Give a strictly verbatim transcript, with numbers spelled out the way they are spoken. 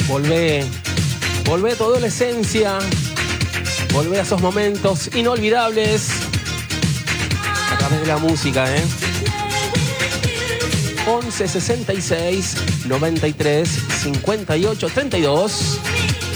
Volvé, volvé a tu adolescencia, volvé a esos momentos inolvidables a través de la música, ¿eh? once sesenta y seis noventa y tres cincuenta y ocho treinta y dos.